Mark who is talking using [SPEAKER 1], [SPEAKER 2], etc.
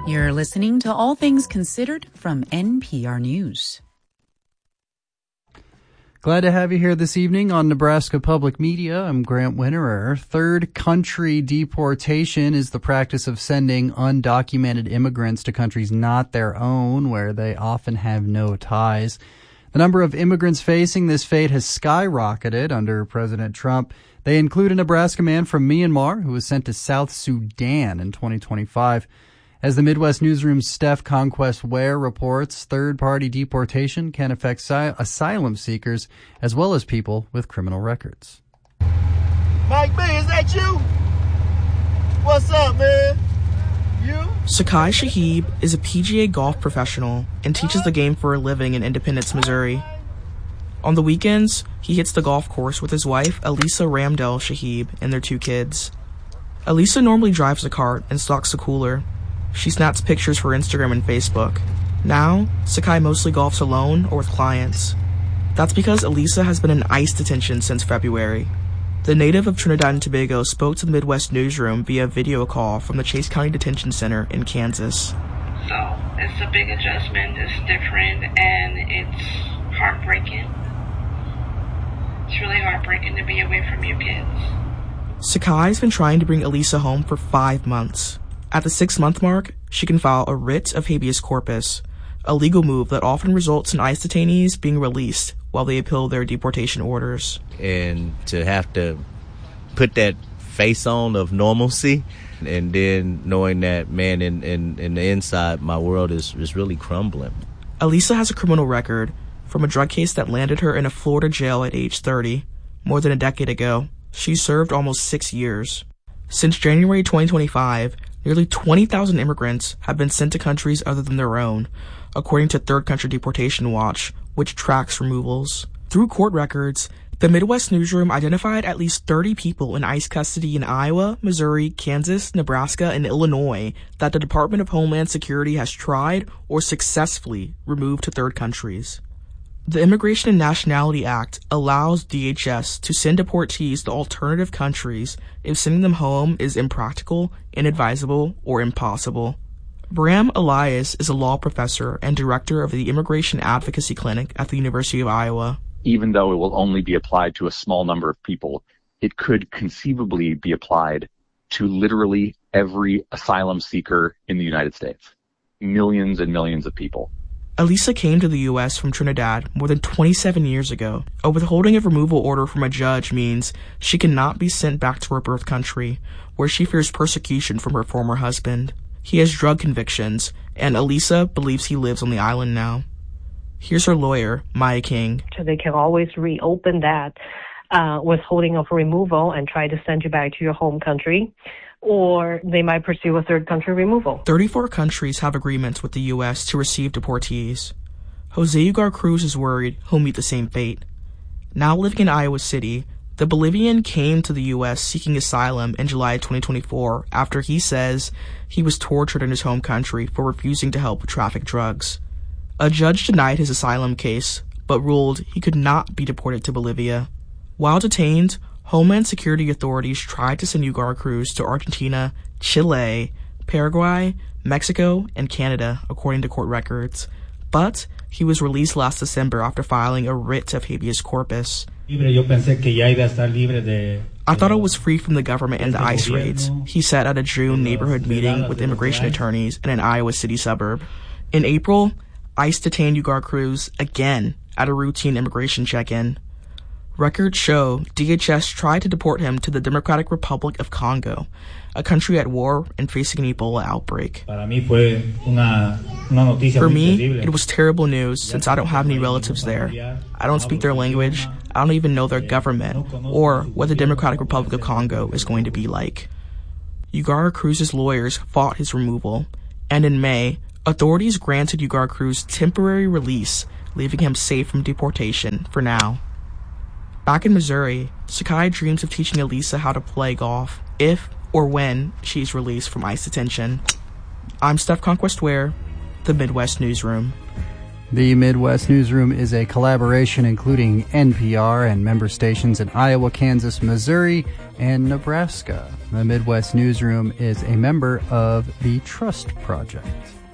[SPEAKER 1] You're listening to All Things Considered from NPR News.
[SPEAKER 2] Glad to have you here this evening on Nebraska Public Media. I'm Grant Winterer. Third country deportation is the practice of sending undocumented immigrants to countries not their own, where they often have no ties. The number of immigrants facing this fate has skyrocketed under President Trump. They include a Nebraska man from Myanmar who was sent to South Sudan in 2025. As the Midwest Newsroom's Steph Conquest Ware reports, third-party deportation can affect asylum seekers as well as people with criminal records.
[SPEAKER 3] Mike B, is that you? What's up, man? You?
[SPEAKER 4] Sakai Shahib is a PGA golf professional and teaches the game for a living in Independence, Missouri. On the weekends, he hits the golf course with his wife, Elisa Ramdell Shahib, and their 2 kids. Elisa normally drives the cart and stocks the cooler. She snaps pictures for Instagram and Facebook. Now, Sakai mostly golfs alone or with clients. That's because Elisa has been in ICE detention since February. The native of Trinidad and Tobago spoke to the Midwest Newsroom via video call from the Chase County Detention Center in Kansas.
[SPEAKER 5] So, it's a big adjustment, it's different, and it's heartbreaking. It's really heartbreaking to be away from your kids.
[SPEAKER 4] Sakai's been trying to bring Elisa home for 5 months. At the 6-month mark, she can file a writ of habeas corpus, a legal move that often results in ICE detainees being released while they appeal their deportation orders.
[SPEAKER 6] And to have to put that face on of normalcy, and then knowing that, man, in the inside, my world is really crumbling.
[SPEAKER 4] Elisa has a criminal record from a drug case that landed her in a Florida jail at age 30, more than a decade ago. She served almost 6 years. Since January 2025, nearly 20,000 immigrants have been sent to countries other than their own, according to Third Country Deportation Watch, which tracks removals. Through court records, the Midwest Newsroom identified at least 30 people in ICE custody in Iowa, Missouri, Kansas, Nebraska, and Illinois that the Department of Homeland Security has tried or successfully removed to third countries. The Immigration and Nationality Act allows DHS to send deportees to alternative countries if sending them home is impractical, inadvisable, or impossible. Bram Elias is a law professor and director of the Immigration Advocacy Clinic at the University of Iowa.
[SPEAKER 7] Even though it will only be applied to a small number of people, it could conceivably be applied to literally every asylum seeker in the United States. Millions and millions of people.
[SPEAKER 4] Elisa came to the U.S. from Trinidad more than 27 years ago. A withholding of removal order from a judge means she cannot be sent back to her birth country, where she fears persecution from her former husband. He has drug convictions, and Elisa believes he lives on the island now. Here's her lawyer, Maya King.
[SPEAKER 8] So they can always reopen that withholding of removal and try to send you back to your home country, or they might pursue a third country removal.
[SPEAKER 4] 34 countries have agreements with the U.S. to receive deportees. Jose Ugar Cruz is worried he'll meet the same fate. Now living in Iowa City, the Bolivian came to the U.S. seeking asylum in July 2024 after he says he was tortured in his home country for refusing to help traffic drugs. A judge denied his asylum case, but ruled he could not be deported to Bolivia. While detained, Homeland Security authorities tried to send Ugar Cruz to Argentina, Chile, Paraguay, Mexico, and Canada, according to court records. But he was released last December after filing a writ of habeas corpus. I thought I was free from the government and the ICE raids, he said at a June neighborhood meeting with immigration attorneys in an Iowa City suburb. In April, ICE detained Ugar Cruz again at a routine immigration check-in. Records show DHS tried to deport him to the Democratic Republic of Congo, a country at war and facing an Ebola outbreak. For me, it was terrible news since I don't have any relatives there. I don't speak their language, I don't even know their government, or what the Democratic Republic of Congo is going to be like. Ugar Cruz's lawyers fought his removal, and in May, authorities granted Ugar Cruz temporary release, leaving him safe from deportation for now. Back in Missouri, Sakai dreams of teaching Elisa how to play golf, if or when she's released from ICE detention. I'm Steph Conquest Ware, the Midwest Newsroom.
[SPEAKER 2] The Midwest Newsroom is a collaboration including NPR and member stations in Iowa, Kansas, Missouri, and Nebraska. The Midwest Newsroom is a member of the Trust Project.